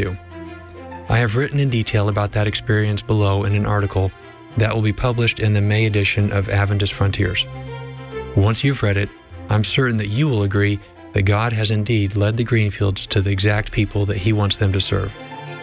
do. I have written in detail about that experience below in an article that will be published in the May edition of Adventist Frontiers. Once you've read it, I'm certain that you will agree that God has indeed led the Greenfields to the exact people that He wants them to serve.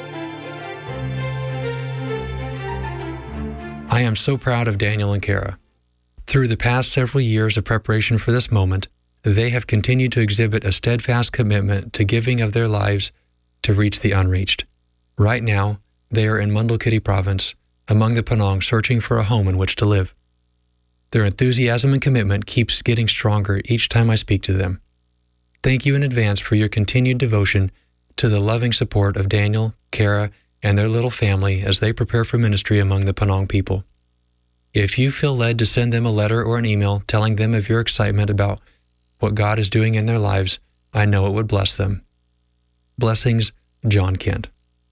I am so proud of Daniel and Kara. Through the past several years of preparation for this moment, they have continued to exhibit a steadfast commitment to giving of their lives to reach the unreached. Right now, they are in Mundalkitty province, among the Penang, searching for a home in which to live. Their enthusiasm and commitment keeps getting stronger each time I speak to them. Thank you in advance for your continued devotion to the loving support of Daniel, Kara, and their little family as they prepare for ministry among the Penang people. If you feel led to send them a letter or an email telling them of your excitement about what God is doing in their lives, I know it would bless them. Blessings, John Kent.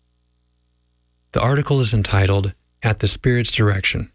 The article is entitled, At the Spirit's Direction.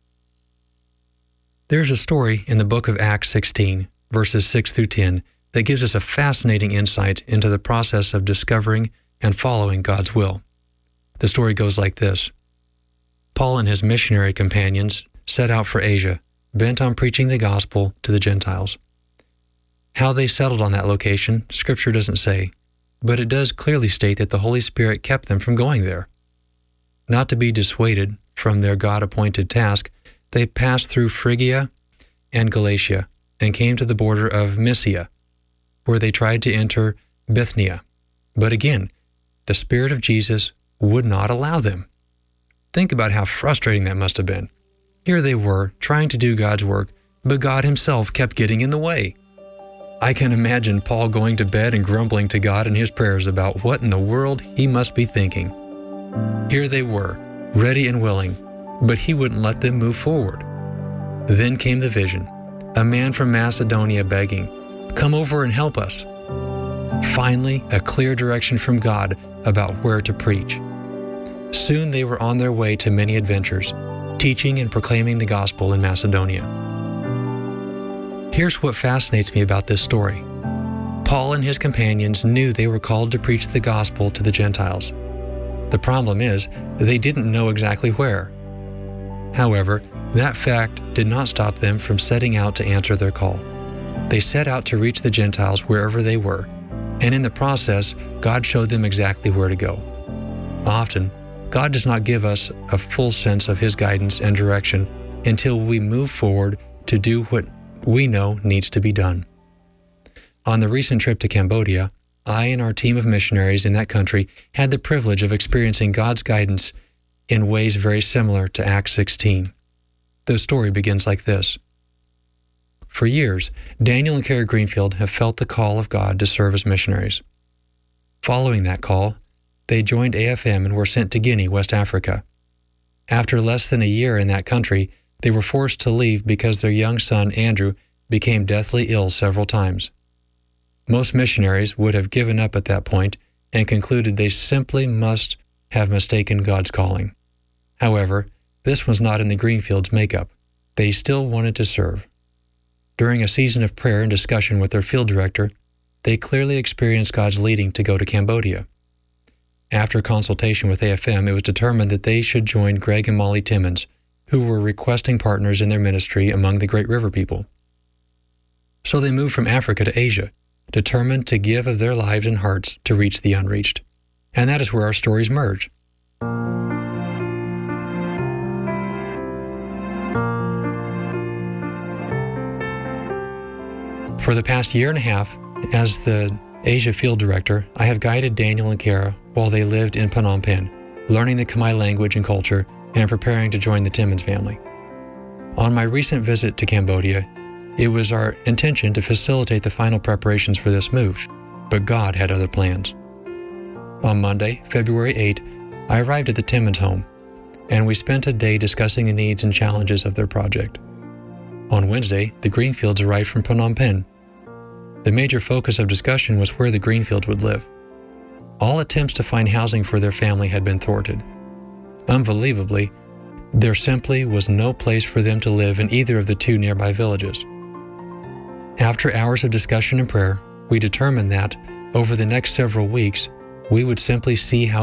There's a story in the book of Acts 16, verses 6 through 10, that gives us a fascinating insight into the process of discovering and following God's will. The story goes like this. Paul and his missionary companions set out for Asia, bent on preaching the gospel to the Gentiles. How they settled on that location, Scripture doesn't say, but it does clearly state that the Holy Spirit kept them from going there. Not to be dissuaded from their God-appointed task, they passed through Phrygia and Galatia and came to the border of Mysia, where they tried to enter Bithynia. But again, the Spirit of Jesus would not allow them. Think about how frustrating that must have been. Here they were, trying to do God's work, but God Himself kept getting in the way. I can imagine Paul going to bed and grumbling to God in his prayers about what in the world he must be thinking. Here they were, ready and willing, but He wouldn't let them move forward. Then came the vision, a man from Macedonia begging, "Come over and help us." Finally, a clear direction from God about where to preach. Soon they were on their way to many adventures, teaching and proclaiming the gospel in Macedonia. Here's what fascinates me about this story. Paul and his companions knew they were called to preach the gospel to the Gentiles. The problem is, they didn't know exactly where. However, that fact did not stop them from setting out to answer their call. They set out to reach the Gentiles wherever they were, and in the process, God showed them exactly where to go. Often, God does not give us a full sense of His guidance and direction until we move forward to do what we know needs to be done. On the recent trip to Cambodia, I and our team of missionaries in that country had the privilege of experiencing God's guidance in ways very similar to Acts 16. The story begins like this. For years, Daniel and Kara Greenfield have felt the call of God to serve as missionaries. Following that call, they joined AFM and were sent to Guinea, West Africa. After less than a year in that country, they were forced to leave because their young son, Andrew, became deathly ill several times. Most missionaries would have given up at that point and concluded they simply must have mistaken God's calling. However, this was not in the Greenfields' makeup. They still wanted to serve. During a season of prayer and discussion with their field director, they clearly experienced God's leading to go to Cambodia. After consultation with AFM, it was determined that they should join Greg and Molly Timmons, who were requesting partners in their ministry among the Great River people. So they moved from Africa to Asia, determined to give of their lives and hearts to reach the unreached. And that is where our stories merge. For the past year and a half, as the Asia Field Director, I have guided Daniel and Kara while they lived in Phnom Penh, learning the Khmer language and culture and preparing to join the Timmons family. On my recent visit to Cambodia, it was our intention to facilitate the final preparations for this move, but God had other plans. On Monday, February 8, I arrived at the Timmons home, and we spent a day discussing the needs and challenges of their project. On Wednesday, the Greenfields arrived from Phnom Penh. The major focus of discussion was where the Greenfields would live. All attempts to find housing for their family had been thwarted. Unbelievably, there simply was no place for them to live in either of the two nearby villages. After hours of discussion and prayer, we determined that, over the next several weeks, we would simply see how